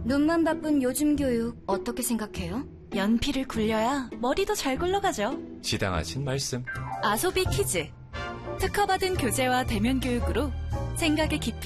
눈만 바쁜 요즘 교육 어떻게 생각해요? 연필을 굴려야 머리도 잘 굴러가죠. 지당하신 말씀. 아소비 키즈. 특허받은 교재와 대면 교육으로 생각의 깊이